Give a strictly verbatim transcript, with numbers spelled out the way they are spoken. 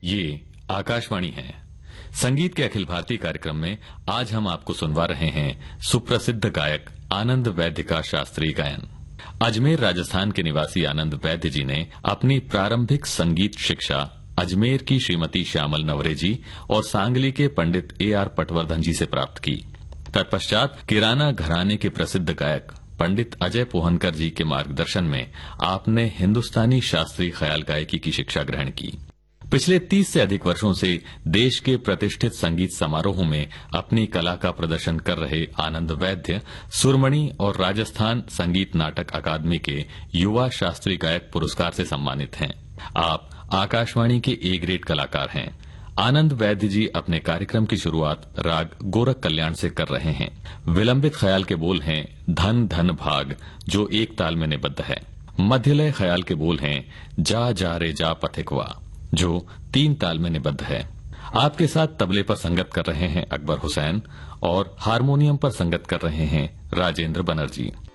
ये आकाशवाणी है। संगीत के अखिल भारतीय कार्यक्रम में आज हम आपको सुनवा रहे हैं सुप्रसिद्ध गायक आनंद वैद्य का शास्त्रीय गायन। अजमेर राजस्थान के निवासी आनंद वैद्य जी ने अपनी प्रारंभिक संगीत शिक्षा अजमेर की श्रीमती श्यामल नवरे जी और सांगली के पंडित ए आर पटवर्धन जी से प्राप्त की। तत्पश्चात किराना घराने के प्रसिद्ध गायक पंडित अजय पोहनकर जी के मार्गदर्शन में आपने हिंदुस्तानी शास्त्रीय ख्याल गायकी की शिक्षा ग्रहण की। पिछले तीस से अधिक वर्षों से देश के प्रतिष्ठित संगीत समारोहों में अपनी कला का प्रदर्शन कर रहे आनंद वैद्य सुरमणि और राजस्थान संगीत नाटक अकादमी के युवा शास्त्रीय गायक पुरस्कार से सम्मानित हैं। आप आकाशवाणी के ए ग्रेड कलाकार हैं। आनंद वैद्य जी अपने कार्यक्रम की शुरुआत राग गोरख कल्याण से कर रहे हैं। विलंबित ख्याल के बोल हैं धन धन भाग, जो एक ताल में निबद्ध है। मध्यलय ख्याल के बोल हैं जा जा रे जा पथिकवा, जो तीन ताल में निबद्ध है। आपके साथ तबले पर संगत कर रहे हैं अकबर हुसैन और हारमोनियम पर संगत कर रहे हैं राजेंद्र बनर्जी।